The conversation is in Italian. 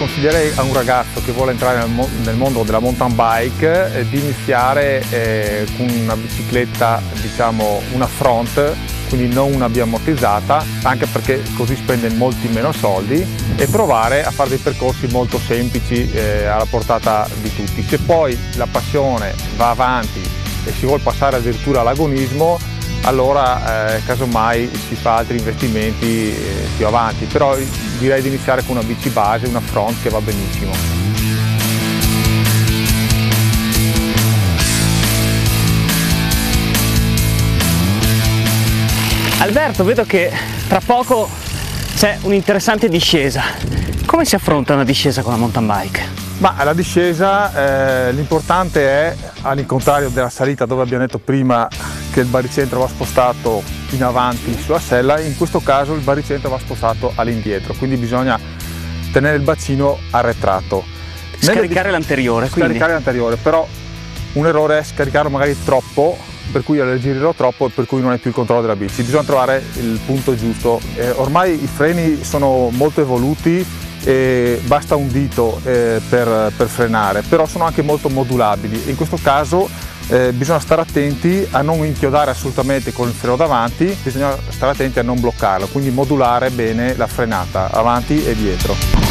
consiglierei a un ragazzo che vuole entrare nel mondo della mountain bike di iniziare con una bicicletta, diciamo una front, quindi non una biammortizzata, anche perché così spende molti meno soldi, e provare a fare dei percorsi molto semplici alla portata di tutti. Se poi la passione va avanti e si vuole passare addirittura all'agonismo, allora casomai si fa altri investimenti più avanti, però direi di iniziare con una bici base, una front, che va benissimo. Alberto, vedo che tra poco c'è un'interessante discesa. Come si affronta una discesa con la mountain bike? Ma la discesa, l'importante è, al contrario della salita dove abbiamo detto prima che il baricentro va spostato in avanti sulla sella, in questo caso il baricentro va spostato all'indietro, quindi bisogna tenere il bacino arretrato. Scaricare l'anteriore. Scaricare l'anteriore, però un errore è scaricarlo magari troppo, per cui alleggerirlo troppo e per cui non hai più il controllo della bici. Bisogna trovare il punto giusto. Ormai i freni sono molto evoluti e basta un dito per frenare, però sono anche molto modulabili. In questo caso bisogna stare attenti a non inchiodare assolutamente con il freno davanti, bisogna stare attenti a non bloccarlo, quindi modulare bene la frenata avanti e dietro.